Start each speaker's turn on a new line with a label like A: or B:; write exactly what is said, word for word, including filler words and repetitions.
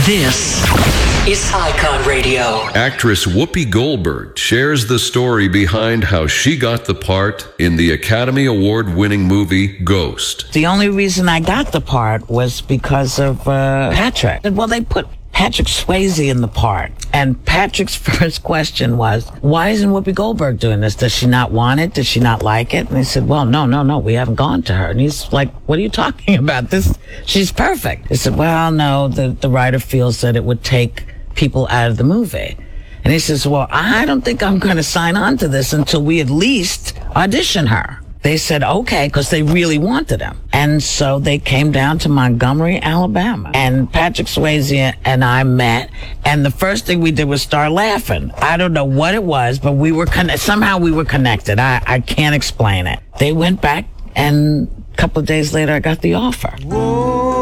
A: This is Icon Radio.
B: Actress Whoopi Goldberg shares the story behind how she got the part in the Academy Award-winning movie Ghost.
C: The only reason I got the part was because of uh, Patrick. Well, they put Patrick Swayze in the part. And Patrick's first question was, why isn't Whoopi Goldberg doing this? Does she not want it? Does she not like it? And he said, well, no, no, no, we haven't gone to her. And he's like, what are you talking about? This, she's perfect. He said, well, no, the, the writer feels that it would take people out of the movie. And he says, well, I don't think I'm going to sign on to this until we at least audition her. They said, okay, because they really wanted him. And so they came down to Montgomery, Alabama. And Patrick Swayze and I met. And the first thing we did was start laughing. I don't know what it was, but we were con- somehow we were connected. I, I can't explain it. They went back, and a couple of days later, I got the offer. Whoa.